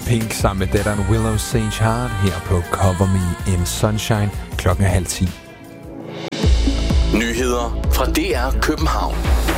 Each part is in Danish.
Pink sammen med datteren Willow St. Hart her på Cover Me in Sunshine. Klokken er 9:30. Nyheder fra DR København.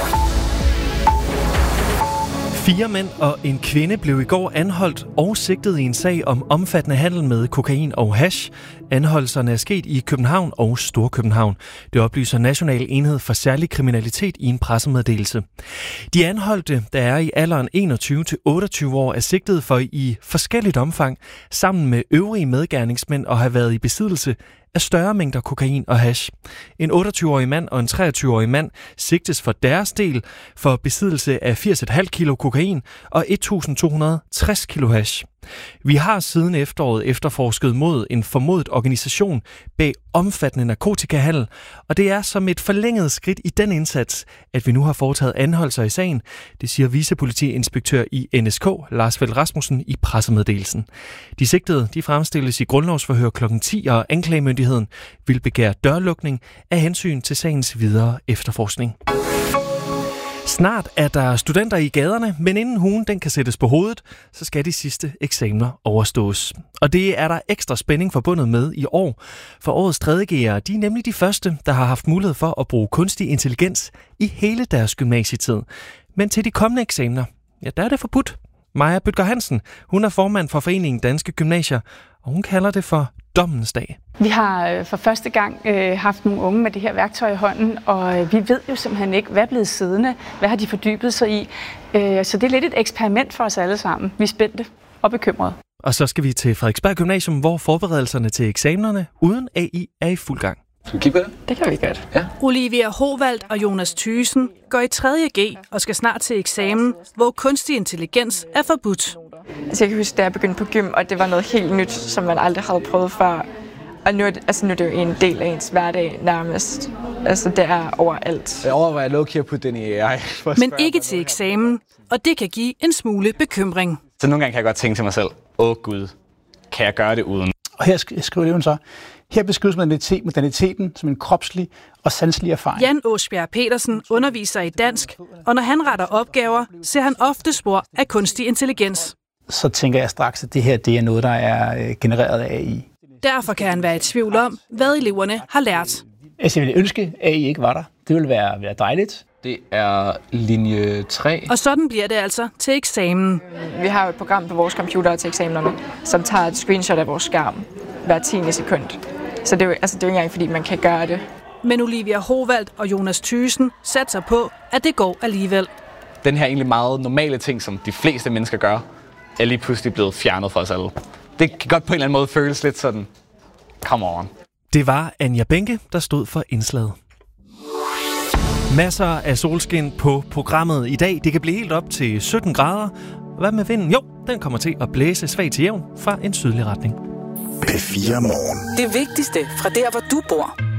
4 mænd og en kvinde blev i går anholdt og sigtet i en sag om omfattende handel med kokain og hash. Anholdelserne er sket i København og Storkøbenhavn. Det oplyser National Enhed for Særlig Kriminalitet i en pressemeddelelse. De anholdte, der er i alderen 21 til 28 år, er sigtet for i forskelligt omfang sammen med øvrige medgerningsmænd og have været i besiddelse af større mængder kokain og hash. En 28-årig mand og en 23-årig mand sigtes for deres del for besiddelse af 80,5 kilo kokain og 1.260 kilo hash. Vi har siden efteråret efterforsket mod en formodet organisation bag omfattende narkotikahandel, og det er som et forlænget skridt i den indsats, at vi nu har foretaget anholdelser i sagen, det siger vicepolitiinspektør i NSK, Lars Feld Rasmussen, i pressemeddelelsen. De sigtede, de fremstilles i grundlovsforhør kl. 10, og anklagemyndigheden vil begære dørlukning af hensyn til sagens videre efterforskning. Snart er der studenter i gaderne, men inden huen den kan sættes på hovedet, så skal de sidste eksamener overstås. Og det er der ekstra spænding forbundet med i år, for årets 3.G'ere, de er nemlig de første, der har haft mulighed for at bruge kunstig intelligens i hele deres gymnasietid. Men til de kommende eksamener, ja, der er det forbudt. Maja Bødker Hansen, hun er formand for Foreningen Danske Gymnasier, og hun kalder det for dommens dag. Vi har for første gang haft nogle unge med det her værktøj i hånden, og vi ved jo simpelthen ikke, hvad er blevet siddende, hvad har de fordybet sig i. Så det er lidt et eksperiment for os alle sammen. Vi er spændte og bekymrede. Og så skal vi til Frederiksberg Gymnasium, hvor forberedelserne til eksamenerne uden AI er i fuld gang. Skal vi kigge på det? Det kan vi godt. Ja. Olivia Hovald og Jonas Thyssen går i 3.G og skal snart til eksamen, hvor kunstig intelligens er forbudt. Altså, jeg kan huske, da jeg begyndte på gym, og det var noget helt nyt, som man aldrig havde prøvet før. Og nu er det jo en del af ens hverdag nærmest. Altså, det er overalt. Jeg overvejer low-key at putte den i AI. Men ikke til eksamen, og det kan give en smule bekymring. Så nogle gange kan jeg godt tænke til mig selv, Gud, kan jeg gøre det uden? Og her skriver eleven så, her beskrives moderniteten som en kropslig og sanselig erfaring. Jan Åsbjerg Petersen underviser i dansk, og når han retter opgaver, ser han ofte spor af kunstig intelligens. Så tænker jeg straks, at det her det er noget, der er genereret af AI. Derfor kan han være i tvivl om, hvad eleverne har lært. Altså, jeg ville ønske, at AI ikke var der. Det ville være dejligt. Det er linje 3. Og sådan bliver det altså til eksamen. Vi har jo et program på vores computer til eksamenerne, som tager et screenshot af vores skærm hver 10. sekund. Så det er jo ikke engang, fordi man kan gøre det. Men Olivia Hovald og Jonas Thyssen satser på, at det går alligevel. Den her egentlig meget normale ting, som de fleste mennesker gør, er lige pludselig blevet fjernet fra os alle. Det kan godt på en eller anden måde føles lidt sådan, come on. Det var Anja Benke, der stod for indslaget. Masser af solskin på programmet i dag. Det kan blive helt op til 17 grader. Hvad med vinden? Jo, den kommer til at blæse svagt til jævn fra en sydlig retning. P4 Morgen. Det vigtigste fra der, hvor du bor.